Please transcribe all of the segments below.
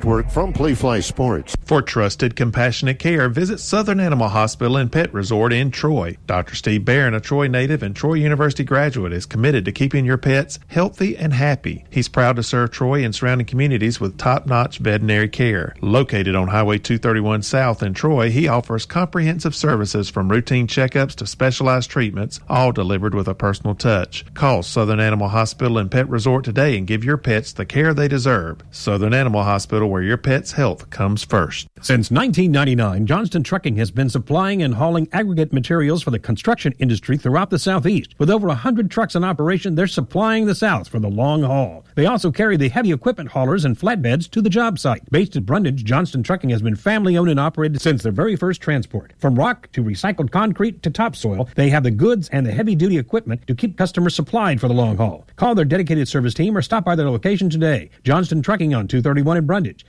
Network from Playfly Sports. For trusted, compassionate care, visit Southern Animal Hospital and Pet Resort in Troy. Dr. Steve Barron, a Troy native and Troy University graduate, is committed to keeping your pets healthy and happy. He's proud to serve Troy and surrounding communities with top-notch veterinary care. Located on Highway 231 South in Troy, he offers comprehensive services from routine checkups to specialized treatments, all delivered with a personal touch. Call Southern Animal Hospital and Pet Resort today and give your pets the care they deserve. Southern Animal Hospital, where your pet's health comes first. Since 1999, Johnston Trucking has been supplying and hauling aggregate materials for the construction industry throughout the Southeast. With over 100 trucks in operation, they're supplying the South for the long haul. They also carry the heavy equipment haulers and flatbeds to the job site. Based at Brundage, Johnston Trucking has been family-owned and operated since their very first transport. From rock to recycled concrete to topsoil, they have the goods and the heavy-duty equipment to keep customers supplied for the long haul. Call their dedicated service team or stop by their location today. Johnston Trucking on 231 in Brundage,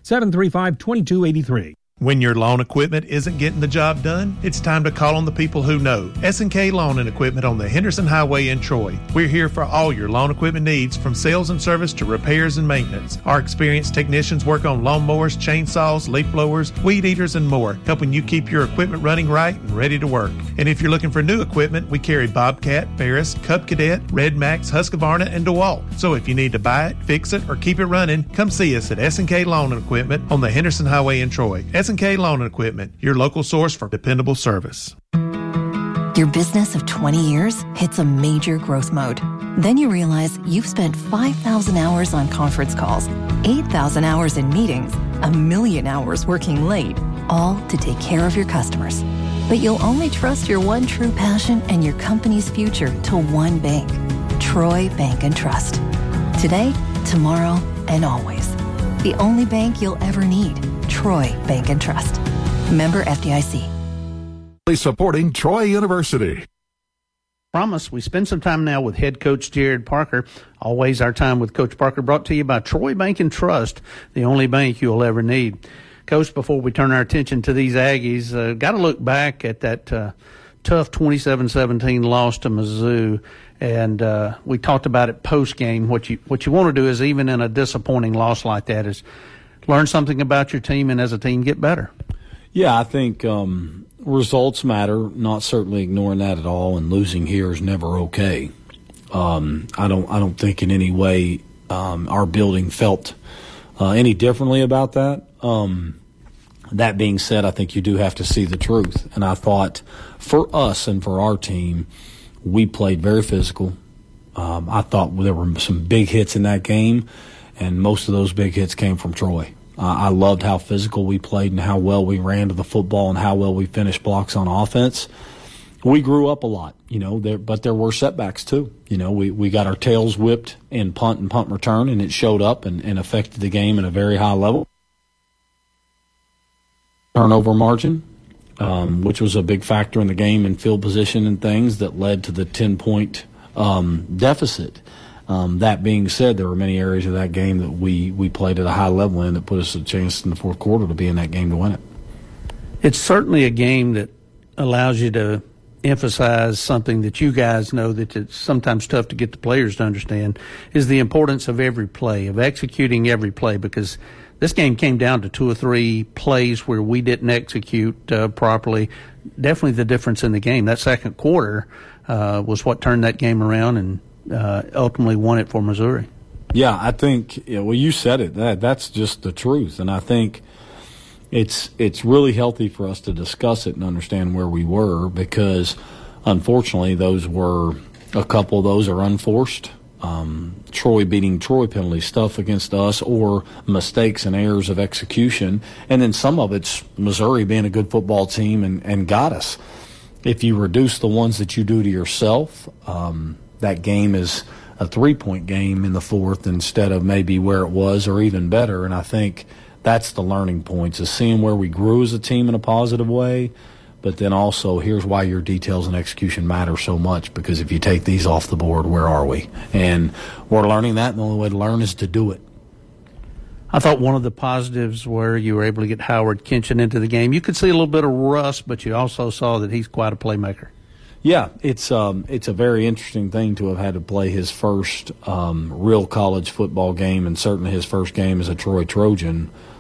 735-2283. When your lawn equipment isn't getting the job done, it's time to call on the people who know. S&K Lawn and Equipment on the Henderson Highway in Troy. We're here for all your lawn equipment needs, from sales and service to repairs and maintenance. Our experienced technicians work on lawnmowers, chainsaws, leaf blowers, weed eaters, and more, helping you keep your equipment running right and ready to work. And if you're looking for new equipment, we carry Bobcat, Ferris, Cub Cadet, Red Max, Husqvarna, and DeWalt. So if you need to buy it, fix it, or keep it running, come see us at S&K Lawn and Equipment on the Henderson Highway in Troy. S&K Lawn and Equipment, your local source for dependable service. Your business of 20 years hits a major growth mode. Then you realize you've spent 5,000 hours on conference calls, 8,000 hours in meetings, 1,000,000 hours working late, all to take care of your customers. But you'll only trust your one true passion and your company's future to one bank, Troy Bank and Trust. Today, tomorrow, and always. The only bank you'll ever need. Troy Bank and Trust. Member FDIC. Supporting Troy University. Promise, we spend some time now with head coach Jared Parker. Always our time with Coach Parker brought to you by Troy Bank and Trust, the only bank you'll ever need. Coach, before we turn our attention to these Aggies, got to look back at that tough 27-17 loss to Mizzou. And we talked about it post-game. What you want to do is, even in a disappointing loss like that, is learn something about your team and as a team get better. Yeah, I think results matter, not certainly ignoring that at all, and losing here is never okay. I don't think in any way our building felt any differently about that. That being said, I think you do have to see the truth. And I thought for us and for our team, we played very physical. I thought there were some big hits in that game, and most of those big hits came from Troy. I loved how physical we played and how well we ran to the football and how well we finished blocks on offense. We grew up a lot, but there were setbacks too. We got our tails whipped in punt and punt return, and it showed up and affected the game at a very high level. Turnover margin, which was a big factor in the game and field position and things that led to the 10-point deficit. That being said, there were many areas of that game that we played at a high level in that put us a chance in the fourth quarter to be in that game to win it. It's certainly a game that allows you to emphasize something that you guys know that it's sometimes tough to get the players to understand, is the importance of every play, of executing every play, because this game came down to 2 or 3 plays where we didn't execute properly. Definitely the difference in the game. That second quarter was what turned that game around and ultimately won it for Missouri. Yeah, I think, you said it. That's just the truth. And I think it's really healthy for us to discuss it and understand where we were, because unfortunately a couple of those are unforced. Troy beating Troy penalty stuff against us, or mistakes and errors of execution. And then some of it's Missouri being a good football team and got us. If you reduce the ones that you do to yourself, that game is a 3-point game in the fourth instead of maybe where it was, or even better. And I think that's the learning points, is seeing where we grew as a team in a positive way. But then also, here's why your details and execution matter so much, because if you take these off the board, where are we? And we're learning that, and the only way to learn is to do it. I thought one of the positives where you were able to get Howard Kinchin into the game. You could see a little bit of rust, but you also saw that he's quite a playmaker. Yeah, it's a very interesting thing to have had to play his first real college football game, and certainly his first game as a Troy Trojan.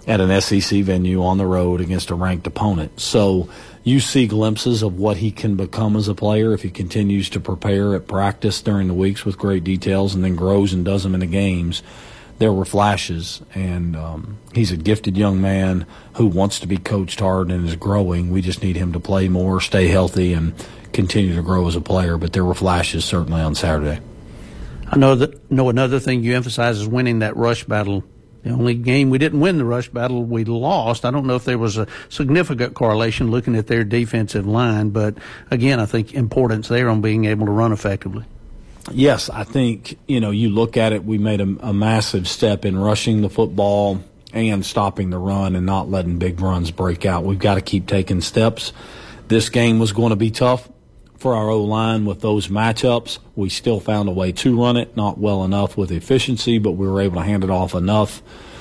at an SEC venue on the road against a ranked opponent. So you see glimpses of what he can become as a player if he continues to prepare at practice during the weeks with great details and then grows and does them in the games. There were flashes, and he's a gifted young man who wants to be coached hard and is growing. We just need him to play more, stay healthy, and continue to grow as a player. But there were flashes certainly on Saturday. I know another thing you emphasize is winning that rush battle. The only game we didn't win the rush battle, we lost. I don't know if there was a significant correlation looking at their defensive line, but again, I think importance there on being able to run effectively. Yes, I think, you look at it, we made a massive step in rushing the football and stopping the run and not letting big runs break out. We've got to keep taking steps. This game was going to be tough for our O-line with those matchups. We still found a way to run it, not well enough with efficiency, but we were able to hand it off enough.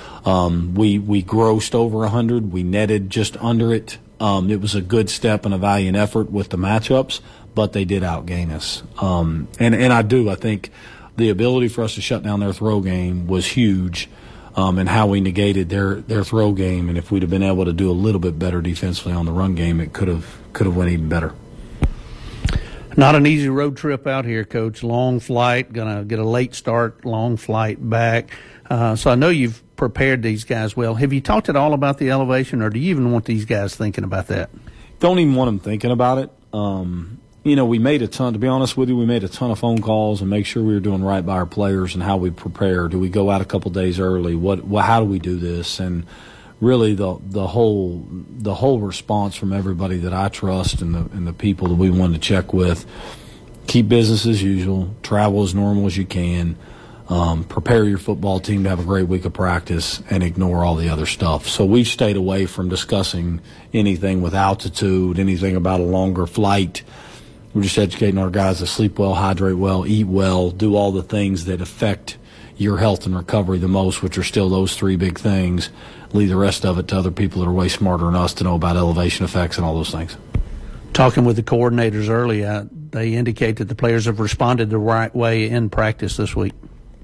We grossed over 100. We netted just under it. It was a good step and a valiant effort with the matchups, but they did outgain us. I think the ability for us to shut down their throw game was huge, and how we negated their throw game. And if we'd have been able to do a little bit better defensively on the run game, it could have went even better. Not an easy road trip out here, Coach. Long flight, going to get a late start, long flight back. So I know you've prepared these guys well. Have you talked at all about the elevation, or do you even want these guys thinking about that? Don't even want them thinking about it. We made to be honest with you, we made a ton of phone calls and make sure we were doing right by our players and how we prepare. Do we go out a couple days early? How do we do this? And really the whole response from everybody that I trust and the people that we want to check with: keep business as usual, travel as normal as you can, prepare your football team to have a great week of practice, and ignore all the other stuff. So we've stayed away from discussing anything with altitude, anything about a longer flight. We're just educating our guys to sleep well, hydrate well, eat well, do all the things that affect your health and recovery the most, which are still those three big things. Leave the rest of it to other people that are way smarter than us to know about elevation effects and all those things. Talking with the coordinators earlier, they indicate that the players have responded the right way in practice this week.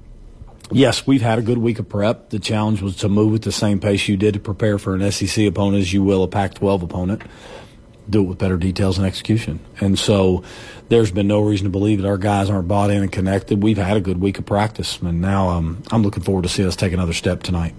Yes, we've had a good week of prep. The challenge was to move at the same pace you did to prepare for an SEC opponent as you will a Pac-12 opponent. Do it with better details and execution. And so there's been no reason to believe that our guys aren't bought in and connected. We've had a good week of practice, and now I'm looking forward to see us take another step tonight.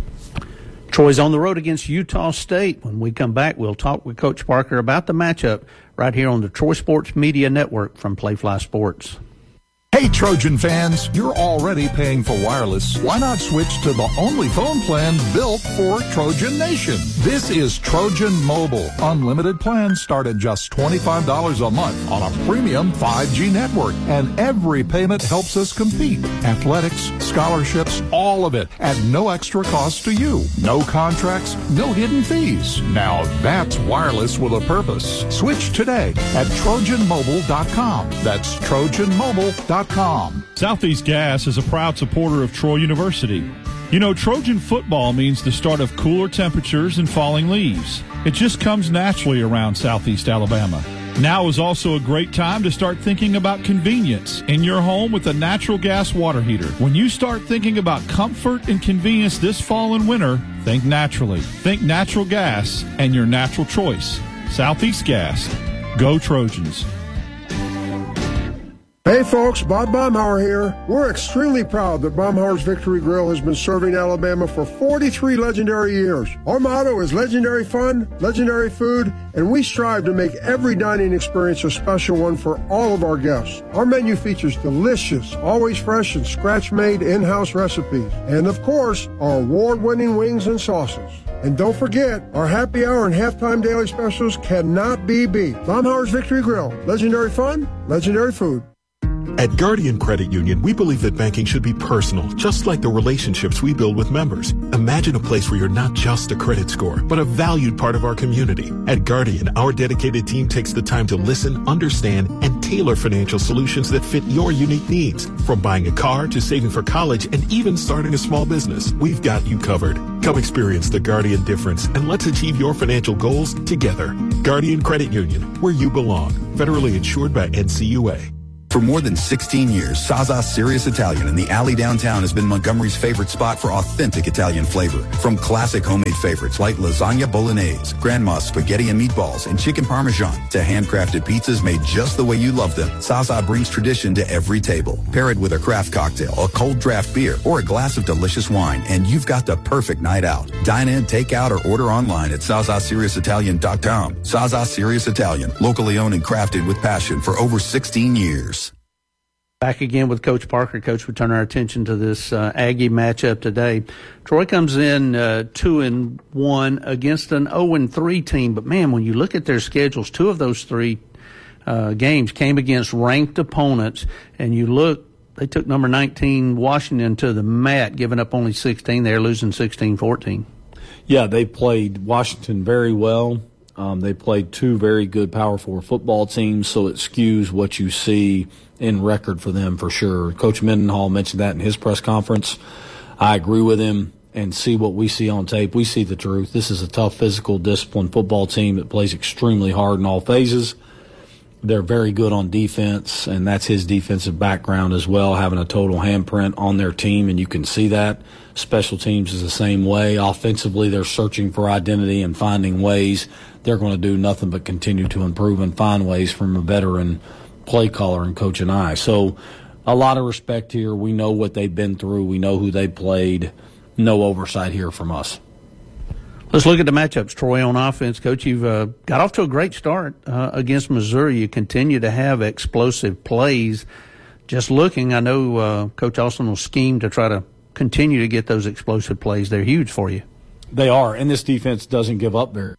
Troy's on the road against Utah State. When we come back, we'll talk with Coach Parker about the matchup right here on the Troy Sports Media Network from Playfly Sports. Hey, Trojan fans, you're already paying for wireless. Why not switch to the only phone plan built for Trojan Nation? This is Trojan Mobile. Unlimited plans start at just $25 a month on a premium 5G network, and every payment helps us compete. Athletics, scholarships, all of it at no extra cost to you. No contracts, no hidden fees. Now that's wireless with a purpose. Switch today at TrojanMobile.com. That's TrojanMobile.com. Southeast Gas is a proud supporter of Troy University. You know, Trojan football means the start of cooler temperatures and falling leaves. It just comes naturally around Southeast Alabama. Now is also a great time to start thinking about convenience in your home with a natural gas water heater. When you start thinking about comfort and convenience this fall and winter, think naturally. Think natural gas and your natural choice. Southeast Gas. Go Trojans. Hey folks, Bob Baumhauer here. We're extremely proud that Baumhauer's Victory Grill has been serving Alabama for 43 legendary years. Our motto is legendary fun, legendary food, and we strive to make every dining experience a special one for all of our guests. Our menu features delicious, always fresh and scratch-made in-house recipes. And of course, our award-winning wings and sauces. And don't forget, our happy hour and halftime daily specials cannot be beat. Baumhauer's Victory Grill. Legendary fun, legendary food. At Guardian Credit Union, we believe that banking should be personal, just like the relationships we build with members. Imagine a place where you're not just a credit score, but a valued part of our community. At Guardian, our dedicated team takes the time to listen, understand, and tailor financial solutions that fit your unique needs. From buying a car to saving for college and even starting a small business, we've got you covered. Come experience the Guardian difference and let's achieve your financial goals together. Guardian Credit Union, where you belong. Federally insured by NCUA. For more than 16 years, Saza's Serious Italian in the alley downtown has been Montgomery's favorite spot for authentic Italian flavor. From classic homemade favorites like lasagna bolognese, grandma's spaghetti and meatballs, and chicken parmesan, to handcrafted pizzas made just the way you love them, Saza brings tradition to every table. Pair it with a craft cocktail, a cold draft beer, or a glass of delicious wine, and you've got the perfect night out. Dine in, take out, or order online at SazaSeriousItalian.com. Saza Serious Italian, locally owned and crafted with passion for over 16 years. Back again with Coach Parker. Coach, we turn our attention to this Aggie matchup today. Troy comes in 2-1 against an 0-3 team. But, man, when you look at their schedules, 2 of those 3 games came against ranked opponents. And you look, they took number 19 Washington to the mat, giving up only 16 there, losing 16-14. Yeah, they played Washington very well. They played 2 very good Power 4 football teams, so it skews what you see in record for them for sure. Coach Mendenhall mentioned that in his press conference. I agree with him and see what we see on tape. We see the truth. This is a tough, physical, disciplined football team that plays extremely hard in all phases. They're very good on defense, and that's his defensive background as well, having a total handprint on their team, and you can see that. Special teams is the same way. Offensively, they're searching for identity and finding ways. They're going to do nothing but continue to improve and find ways from a veteran play caller and Coach and I. So a lot of respect here. We know what they've been through. We know who they played. No oversight here from us. Let's look at the matchups. Troy on offense. Coach, you've got off to a great start against Missouri. You continue to have explosive plays. Just looking, I know Coach Austin will scheme to try to continue to get those explosive plays. They're huge for you. They are, and this defense doesn't give up very.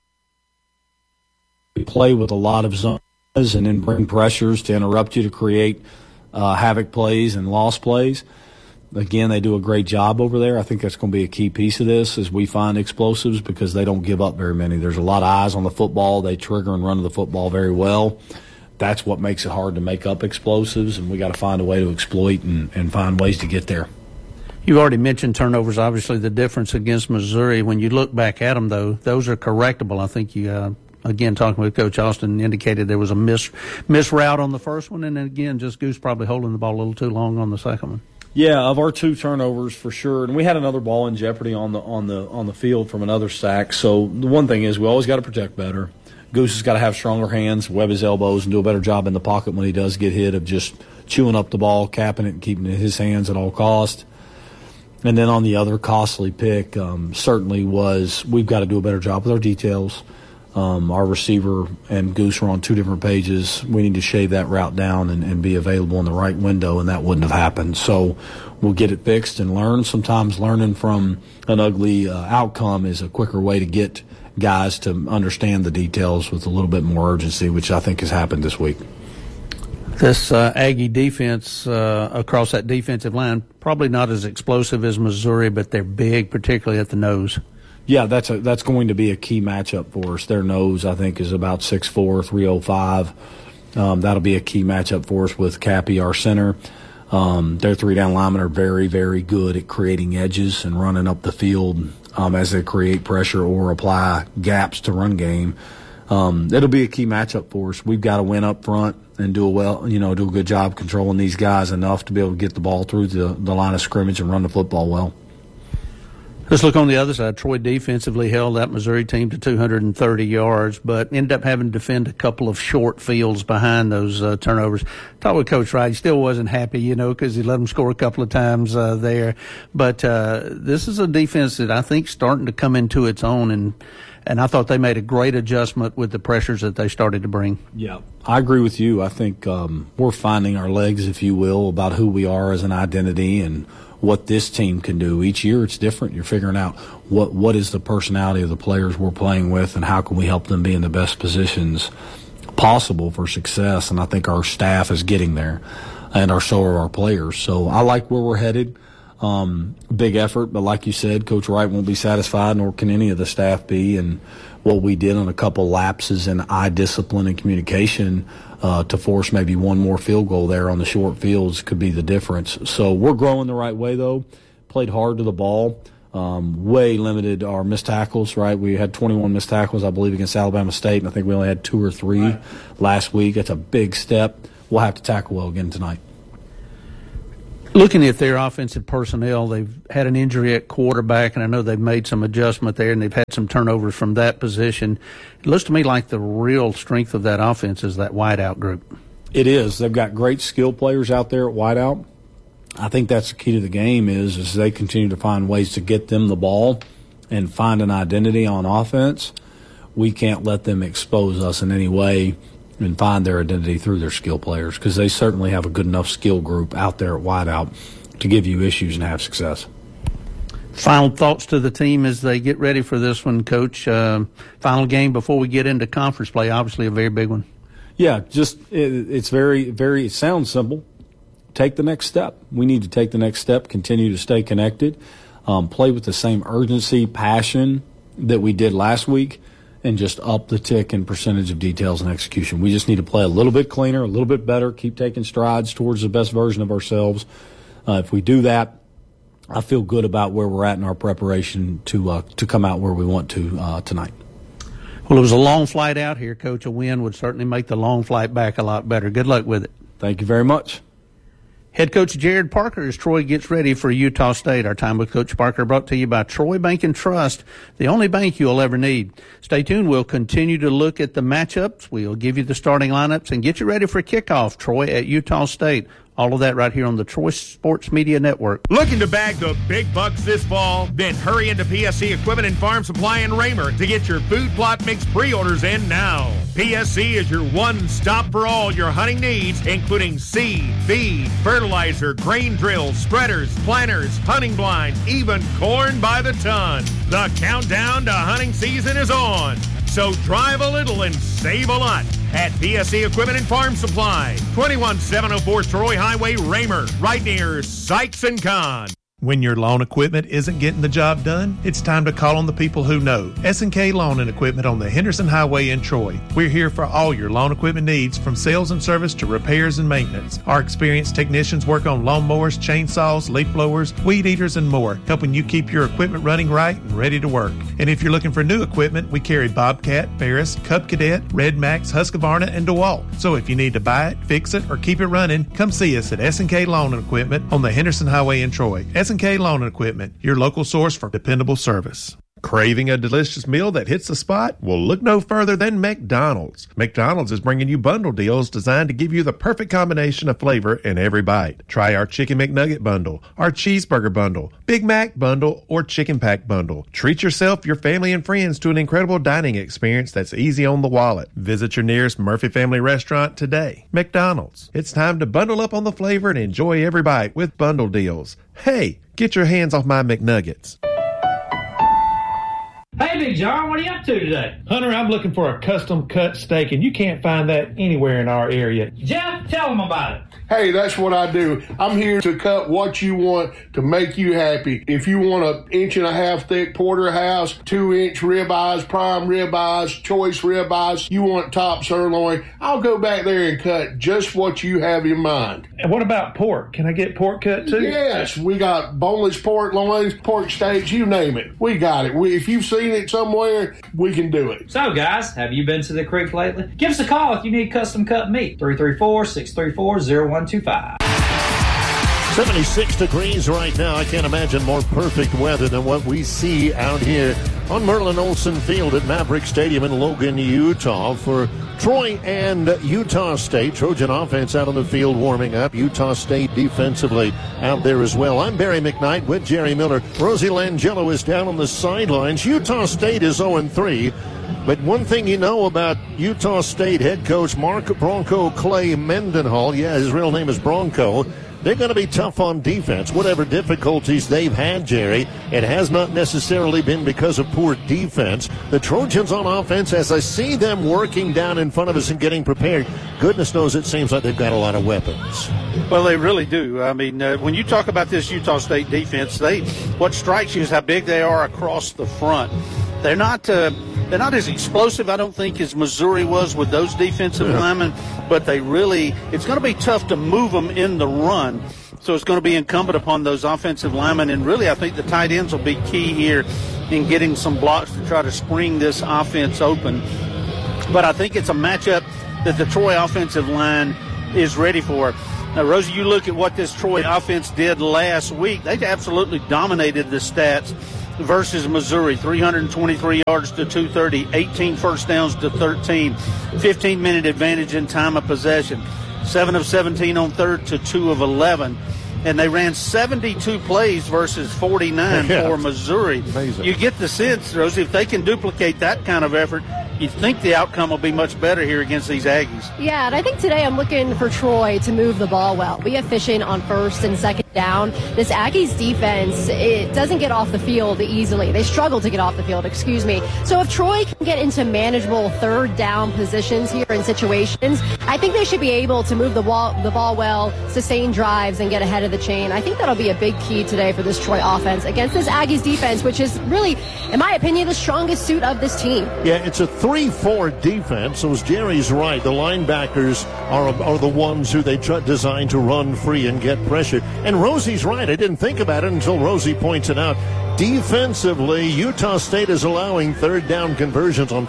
We play with a lot of zones and then bring pressures to interrupt you, to create havoc plays and loss plays. Again, they do a great job over there. I think that's going to be a key piece of this as we find explosives, because they don't give up very many. There's a lot of eyes on the football. They trigger and run to the football very well. That's what makes it hard to make up explosives, and we got to find a way to exploit and find ways to get there. You've already mentioned turnovers, obviously the difference against Missouri. When you look back at them, though, those are correctable. I think you again, talking with Coach Austin, indicated there was a miss route on the first one, and then again, just Goose probably holding the ball a little too long on the second one. Yeah, of our 2 turnovers for sure, and we had another ball in jeopardy on the field from another sack. So the one thing is, we always got to protect better. Goose has got to have stronger hands, web his elbows, and do a better job in the pocket when he does get hit, of just chewing up the ball, capping it, and keeping it in his hands at all cost. And then on the other costly pick, certainly was, we've got to do a better job with our details. Our receiver and Goose are on 2 different pages. We need to shave that route down and be available in the right window, and that wouldn't have happened. So we'll get it fixed and learn. Sometimes learning from an ugly outcome is a quicker way to get guys to understand the details with a little bit more urgency, which I think has happened this week. This Aggie defense across that defensive line, probably not as explosive as Missouri, but they're big, particularly at the nose. Yeah, that's going to be a key matchup for us. Their nose, I think, is about 6'4", 305. That'll be a key matchup for us with Cappy, our center. Their 3-down linemen are very, very good at creating edges and running up the field as they create pressure or apply gaps to run game. It'll be a key matchup for us. We've got to win up front and do a good job controlling these guys enough to be able to get the ball through the line of scrimmage and run the football well. Let's look on the other side. Troy defensively held that Missouri team to 230 yards, but ended up having to defend a couple of short fields behind those turnovers. Talked with Coach Wright. He still wasn't happy, because he let them score a couple of times there. But this is a defense that I think starting to come into its own, and I thought they made a great adjustment with the pressures that they started to bring. Yeah, I agree with you. I think we're finding our legs, if you will, about who we are as an identity and what this team can do. Each year it's different. You're figuring out what is the personality of the players we're playing with and how can we help them be in the best positions possible for success. And I think our staff is getting there, and so are our players. So I like where we're headed. Big effort, but like you said, Coach Wright won't be satisfied, nor can any of the staff be. And what we did on a couple lapses in eye discipline and communication to force maybe one more field goal there on the short fields could be the difference. So we're growing the right way, though. Played hard to the ball. Way limited our missed tackles, right? We had 21 missed tackles, I believe, against Alabama State, and I think we only had 2 or 3 last week. That's a big step. we'll have to tackle well again tonight. Looking at their offensive personnel, they've had an injury at quarterback, and I know they've made some adjustment there, and they've had some turnovers from that position. It looks to me like the real strength of that offense is that wideout group. It is. They've got great skill players out there at wideout. I think that's the key to the game is they continue to find ways to get them the ball and find an identity on offense. We can't let them expose us in any way and find their identity through their skill players because they certainly have a good enough skill group out there at wideout to give you issues and have success. Final thoughts to the team as they get ready for this one, Coach. Final game before we get into conference play, obviously a very big one. Yeah, just it's very, very, it sounds simple. Take the next step. We need to take the next step, continue to stay connected, play with the same urgency, passion that we did last week, and just up the tick in percentage of details and execution. We just need to play a little bit cleaner, a little bit better, keep taking strides towards the best version of ourselves. If we do that, I feel good about where we're at in our preparation to come out where we want to tonight. Well, it was a long flight out here, Coach. A win would certainly make the long flight back a lot better. Good luck with it. Thank you very much. Head coach Jared Parker as Troy gets ready for Utah State. Our time with Coach Parker brought to you by Troy Bank and Trust, the only bank you'll ever need. Stay tuned. We'll continue to look at the matchups. We'll give you the starting lineups and get you ready for kickoff, Troy, at Utah State. All of that right here on the Troy Sports Media Network. Looking to bag the big bucks this fall? Then hurry into PSC Equipment and Farm Supply in Raymer to get your food plot mix pre-orders in now. PSC is your one-stop for all your hunting needs, including seed, feed, fertilizer, grain drills, spreaders, planters, hunting blinds, even corn by the ton. The countdown to hunting season is on. So drive a little and save a lot at PSC Equipment and Farm Supply, 21704 Troy Highway, Raymer, right near Sykes & Kahn. When your lawn equipment isn't getting the job done, it's time to call on the people who know. S&K Lawn and Equipment on the Henderson Highway in Troy. We're here for all your lawn equipment needs, from sales and service to repairs and maintenance. Our experienced technicians work on lawnmowers, chainsaws, leaf blowers, weed eaters, and more, helping you keep your equipment running right and ready to work. And if you're looking for new equipment, we carry Bobcat, Ferris, Cub Cadet, Red Max, Husqvarna, and DeWalt. So if you need to buy it, fix it, or keep it running, come see us at S&K Lawn and Equipment on the Henderson Highway in Troy. S&K Lawn and Equipment, your local source for dependable service. Craving a delicious meal that hits the spot? Well, look no further than McDonald's. McDonald's is bringing you bundle deals designed to give you the perfect combination of flavor in every bite. Try our Chicken McNugget bundle, our Cheeseburger bundle, Big Mac bundle, or Chicken Pack bundle. Treat yourself, your family, and friends to an incredible dining experience that's easy on the wallet. Visit your nearest Murphy Family restaurant today. McDonald's. It's time to bundle up on the flavor and enjoy every bite with bundle deals. Hey, get your hands off my McNuggets. Hey, Big John, what are you up to today? Hunter, I'm looking for a custom cut steak, and you can't find that anywhere in our area. Jeff, tell them about it. Hey, that's what I do. I'm here to cut what you want to make you happy. If you want an 1.5 inch thick porterhouse, 2-inch ribeyes, prime ribeyes, choice ribeyes, you want top sirloin, I'll go back there and cut just what you have in mind. And what about pork? Can I get pork cut too? Yes, we got boneless pork loins, pork steaks, you name it. We got it. If you've seen it somewhere, we can do it. So, guys, have you been to the creek lately? Give us a call if you need custom cut meat. 334-634-0125. 76 degrees right now. I can't imagine more perfect weather than what we see out here on Merlin Olsen Field at Maverick Stadium in Logan, Utah for Troy and Utah State. Trojan offense out on the field warming up. Utah State defensively out there as well. I'm Barry McKnight with Jerry Miller. Rosie Langella is down on the sidelines. Utah State is 0-3. But one thing you know about Utah State head coach Mark Bronco Clay Mendenhall, his real name is Bronco, they're going to be tough on defense. Whatever difficulties they've had, Jerry, it has not necessarily been because of poor defense. The Trojans on offense, as I see them working down in front of us and getting prepared, goodness knows it seems like they've got a lot of weapons. Well, they really do. I mean, when you talk about this Utah State defense, what strikes you is how big they are across the front. They're not as explosive, I don't think, as Missouri was with those defensive linemen, but it's going to be tough to move them in the run. So it's going to be incumbent upon those offensive linemen, and really I think the tight ends will be key here in getting some blocks to try to spring this offense open. But I think it's a matchup that the Troy offensive line is ready for. Now, Rosie, you look at what this Troy offense did last week. They absolutely dominated the stats versus Missouri. 323 yards to 230, 18 first downs to 13, 15-minute advantage in time of possession, 7 of 17 on third to 2 of 11. And they ran 72 plays versus 49 for Missouri. Amazing. You get the sense, Rosie, if they can duplicate that kind of effort, you think the outcome will be much better here against these Aggies. Yeah, and I think today I'm looking for Troy to move the ball well. Be efficient on first and second down. This Aggies defense, it doesn't get off the field easily. They struggle to get off the field, So if Troy can get into manageable third down positions here in situations, I think they should be able to move the ball well, sustain drives, and get ahead of the chain. I think that'll be a big key today for this Troy offense against this Aggies defense, which is really, in my opinion, the strongest suit of this team. Yeah, it's a 3-4 defense, so as Jerry's right, the linebackers are the ones who they designed to run free and get pressure. And Rosie's right. I didn't think about it until Rosie points it out. Defensively, Utah State is allowing third down conversions on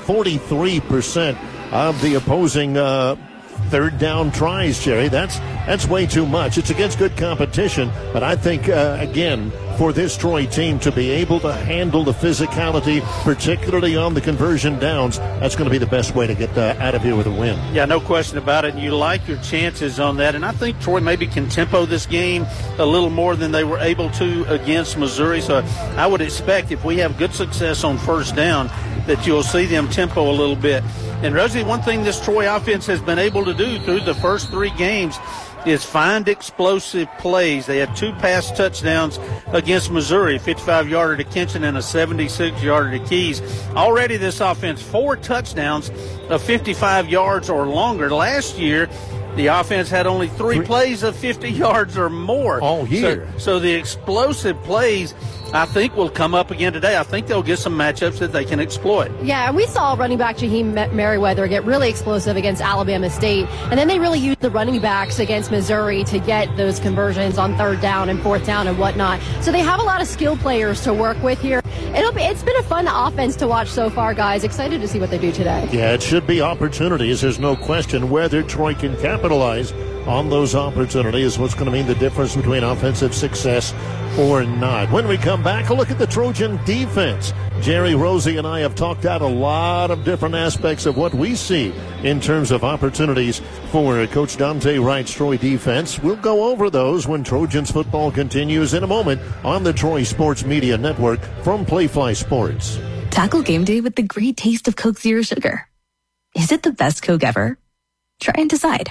43% of the opposing third down tries, Jerry. That's way too much. It's against good competition, but I think, again, for this Troy team to be able to handle the physicality, particularly on the conversion downs, that's going to be the best way to get out of here with a win. Yeah, no question about it. And you like your chances on that. And I think Troy maybe can tempo this game a little more than they were able to against Missouri. So I would expect if we have good success on first down that you'll see them tempo a little bit. And, Rosie, one thing this Troy offense has been able to do through the first 3 games is find explosive plays. They had 2 pass touchdowns against Missouri, 55-yarder to Kitchen and a 76-yarder to Keys. Already this offense, 4 touchdowns of 55 yards or longer. Last year, the offense had only 3 plays of 50 yards or more. All year. So the explosive plays, I think, will come up again today. I think they'll get some matchups that they can exploit. Yeah, and we saw running back Jaheim Merriweather get really explosive against Alabama State, and then they really used the running backs against Missouri to get those conversions on third down and fourth down and whatnot. So they have a lot of skill players to work with here. It's been a fun offense to watch so far, guys. Excited to see what they do today. Yeah, it should be opportunities. There's no question. Whether Troy can capitalize on those opportunities is what's going to mean the difference between offensive success or not. When we come back, a look at the Trojan defense. Jerry, Rosie, and I have talked out a lot of different aspects of what we see in terms of opportunities for Coach Dante Wright's Troy defense. We'll go over those when Trojans football continues in a moment on the Troy Sports Media Network from Playfly Sports. Tackle game day with the great taste of Coke Zero Sugar. Is it the best Coke ever? Try and decide.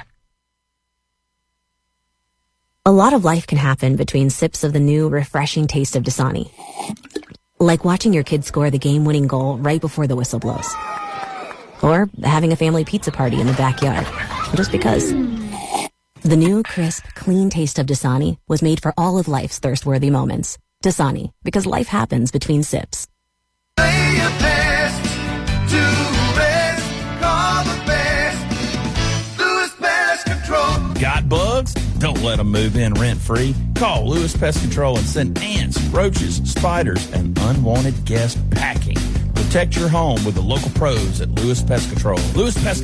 A lot of life can happen between sips of the new, refreshing taste of Dasani. Like watching your kid score the game-winning goal right before the whistle blows. Or having a family pizza party in the backyard, just because. The new, crisp, clean taste of Dasani was made for all of life's thirst-worthy moments. Dasani, because life happens between sips. Got bugs? Don't let them move in rent-free. Call Lewis Pest Control and send ants, roaches, spiders, and unwanted guests packing. Protect your home with the local pros at Lewis Pest Control. Lewis Pest